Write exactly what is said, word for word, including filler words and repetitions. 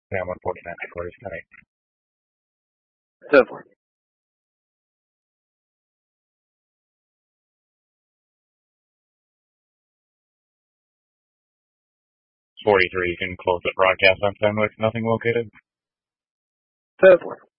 Yeah, one forty-nine quarters tonight. So far. forty-three, you can close the broadcast on ten with nothing located. So far.